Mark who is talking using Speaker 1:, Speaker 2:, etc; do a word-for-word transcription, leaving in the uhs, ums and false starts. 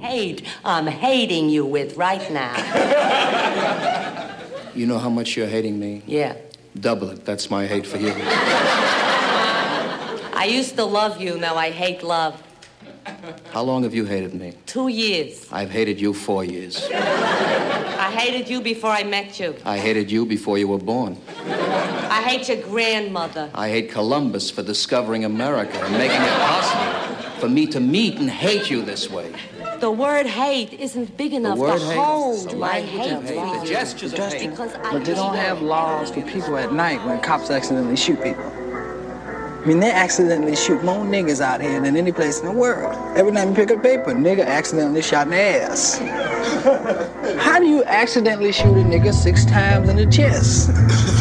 Speaker 1: hate I'm hating you with right now.
Speaker 2: You know how much you're hating me?
Speaker 1: Yeah.
Speaker 2: Double it. That's my hate for you.
Speaker 1: I used to love you, now I hate love.
Speaker 2: How long have you hated me?
Speaker 1: Two years.
Speaker 2: I've hated you four years.
Speaker 1: I hated you before I met you.
Speaker 2: I hated you before you were born.
Speaker 1: I hate your grandmother.
Speaker 2: I hate Columbus for discovering America and making it possible for me to meet and hate you this way.
Speaker 1: The word hate isn't big enough
Speaker 2: word
Speaker 1: to
Speaker 2: hate,
Speaker 1: hold
Speaker 2: the
Speaker 1: my
Speaker 2: language
Speaker 1: hate
Speaker 2: of hate,
Speaker 1: for
Speaker 2: the
Speaker 1: you.
Speaker 2: gestures of hate.
Speaker 1: Because I
Speaker 3: But they don't have laws for people at night when cops accidentally shoot people. I mean, they accidentally shoot more niggas out here than any place in the world. Every time you pick up paper, nigga accidentally shot in the ass. How do you accidentally shoot a nigga six times in the chest?